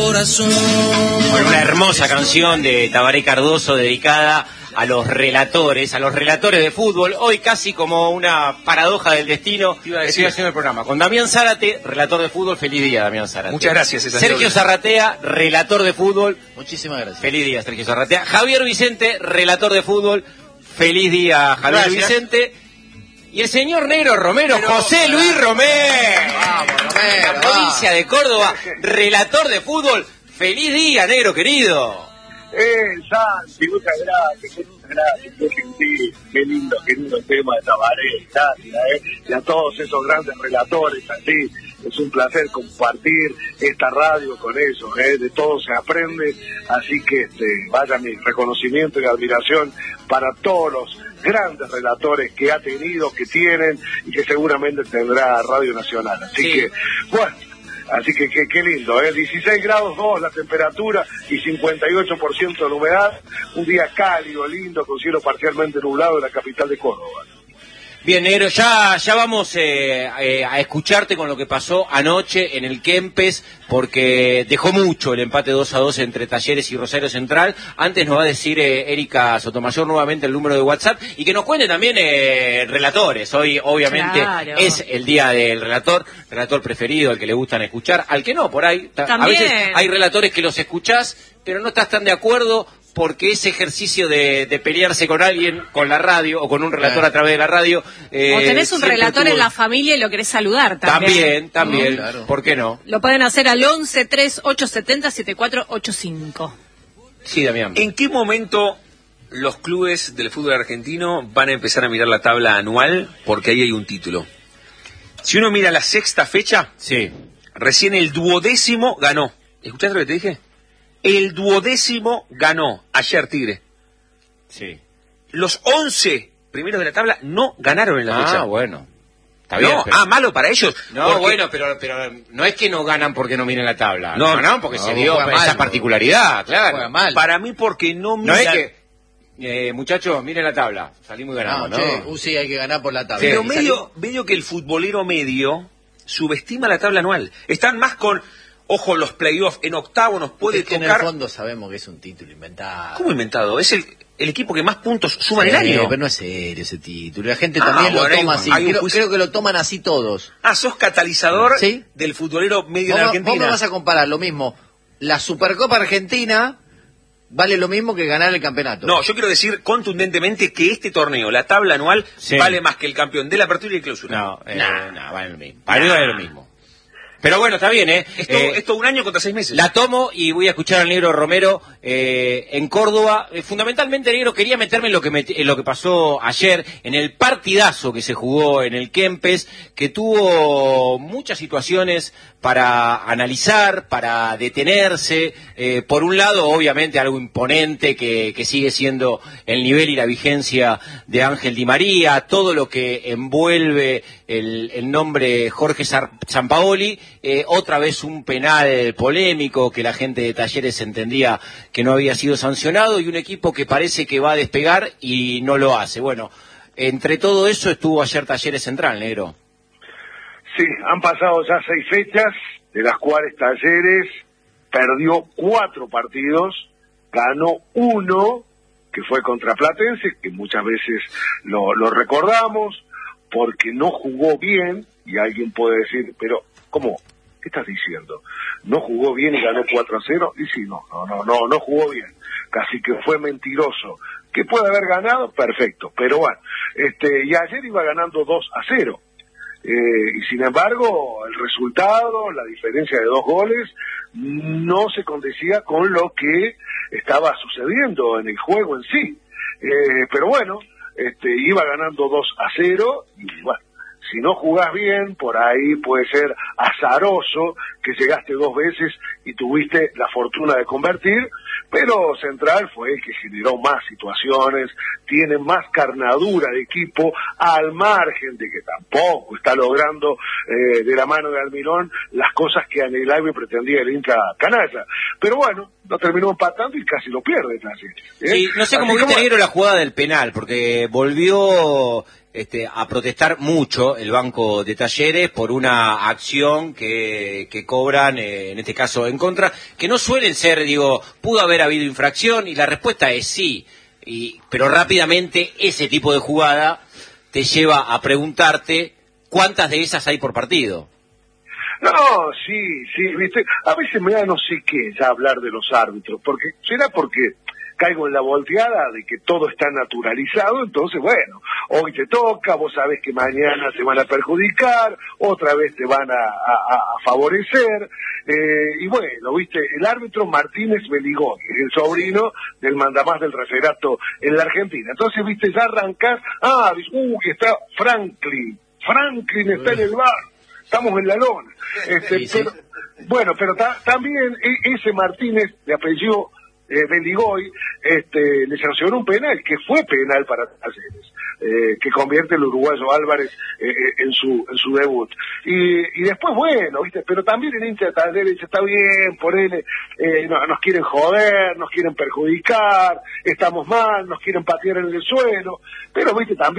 corazón. Bueno, una hermosa canción de Tabaré Cardoso dedicada a los relatores de fútbol. Hoy casi como una paradoja del destino, estoy haciendo el programa con Damián Zárate, relator de fútbol. Feliz día, Damián Zárate. Muchas gracias. Sergio Zarratea, relator de fútbol. Muchísimas gracias. Feliz día, Sergio Zarratea. Javier Vicente, relator de fútbol. Feliz día, Javier Vicente. Y el señor Negro Romero, José Luis Romero. Vamos, Romero. La provincia de Córdoba, relator de fútbol. Feliz día, Negro querido. Santi, muchas gracias, qué gentil, qué lindo tema de Tabaré, gracias, y a todos esos grandes relatores, así, es un placer compartir esta radio con ellos, de todo se aprende, así que vaya mi reconocimiento y admiración para todos los grandes relatores que ha tenido, que tienen, y que seguramente tendrá Radio Nacional, así que, bueno, así que qué lindo, 16 grados 2 la temperatura y 58% de la humedad, un día cálido, lindo, con cielo parcialmente nublado en la capital de Córdoba. Bien, Negro, ya vamos a escucharte con lo que pasó anoche en el Kempes, porque dejó mucho el empate 2-2 entre Talleres y Rosario Central. Antes nos va a decir Erika Sotomayor nuevamente el número de WhatsApp, y que nos cuente también relatores. Hoy, obviamente, es el día del relator preferido, al que le gustan escuchar, al que no, por ahí. También. A veces hay relatores que los escuchás, pero no estás tan de acuerdo, porque ese ejercicio de pelearse con alguien, con la radio, o con un relator a través de la radio... o tenés un relator en la familia y lo querés saludar también. También, claro. ¿Por qué no? Lo pueden hacer al 11-3870-7485. Sí, Damián. ¿En qué momento los clubes del fútbol argentino van a empezar a mirar la tabla anual? Porque ahí hay un título. Si uno mira la sexta fecha, Sí. recién el 12º ganó. ¿Escuchaste lo que te dije? El 12º ganó ayer Tigre. Sí. Los 11 primeros de la tabla no ganaron en la fecha. Bueno. Está bien. No, Pero... malo para ellos. No, porque... bueno, pero no es que no ganan porque no miren la tabla. No, ganaron porque se dio juega esa mal, particularidad, claro. Juega mal. Para mí porque no miran... No es que, muchachos, miren la tabla. Salimos y ganamos, ¿no? Sí, hay que ganar por la tabla. Pero Sí. medio que el futbolero medio subestima la tabla anual. Están más con... Ojo, los playoffs en octavo nos puede Es que tocar... en el fondo sabemos que es un título inventado. ¿Cómo inventado? Es el equipo que más puntos suma en el año. Pero no es serio ese título. La gente también lo toma así. Creo que lo toman así todos. Sos catalizador ¿Sí? del futbolero medio de Argentina. Vos me vas a comparar lo mismo. La Supercopa Argentina vale lo mismo que ganar el campeonato. No, yo quiero decir contundentemente que este torneo, la tabla anual, vale más que el campeón de la apertura y el clausura. No, vale lo mismo. Para mí vale lo mismo. Pero bueno, está bien, Esto un año contra 6 meses. La tomo y voy a escuchar al Negro Romero en Córdoba. Fundamentalmente, Negro, quería meterme en lo que pasó ayer, en el partidazo que se jugó en el Kempes, que tuvo muchas situaciones para analizar, para detenerse. Por un lado, obviamente, algo imponente que sigue siendo el nivel y la vigencia de Ángel Di María, todo lo que envuelve el nombre Jorge Sampaoli. Otra vez un penal polémico que la gente de Talleres entendía que no había sido sancionado, y un equipo que parece que va a despegar y no lo hace. Bueno, entre todo eso estuvo ayer Talleres Central, Negro. Sí, han pasado ya 6 fechas, de las cuales Talleres perdió 4 partidos, ganó 1, que fue contra Platense, que muchas veces lo recordamos, porque no jugó bien, y alguien puede decir, pero ¿cómo? ¿Qué estás diciendo? ¿No jugó bien y ganó 4-0? Y sí, no jugó bien. Casi que fue mentiroso. ¿Que puede haber ganado? Perfecto. Pero bueno, y ayer iba ganando 2-0. Y sin embargo, el resultado, la diferencia de 2 goles, no se condecía con lo que estaba sucediendo en el juego en sí. Pero bueno, iba ganando 2-0 y bueno, si no jugás bien, por ahí puede ser azaroso que llegaste 2 veces y tuviste la fortuna de convertir, pero Central fue el que generó más situaciones, tiene más carnadura de equipo, al margen de que tampoco está logrando de la mano de Almirón las cosas que anhelaba y pretendía el Inca Canalla. Pero bueno, lo terminó empatando y casi lo pierde. Sí, no sé cómo viste, Negro, la jugada del penal, porque volvió a protestar mucho el Banco de Talleres por una acción que cobran, en este caso en contra, que no suelen ser, digo, pudo haber habido infracción, y la respuesta es sí, pero rápidamente ese tipo de jugada te lleva a preguntarte cuántas de esas hay por partido. No, sí, viste, a veces me da no sé qué ya hablar de los árbitros, porque será porque caigo en la volteada de que todo está naturalizado, entonces bueno, hoy te toca, vos sabés que mañana te van a perjudicar, otra vez te van a favorecer, y bueno, viste, el árbitro Martínez Beligoy, el sobrino del mandamás del referato en la Argentina, entonces viste, ya arrancar, que está Franklin está en el bar, estamos en la lona, Sí. pero bueno, pero también ese Martínez de apellido Beligoy le sancionó un penal que fue penal para Talleres, que convierte el uruguayo Álvarez en su debut, y después bueno, viste, pero también el hincha de Talleres dice, está bien, por él nos quieren joder, nos quieren perjudicar, estamos mal, nos quieren patear en el suelo, pero viste, también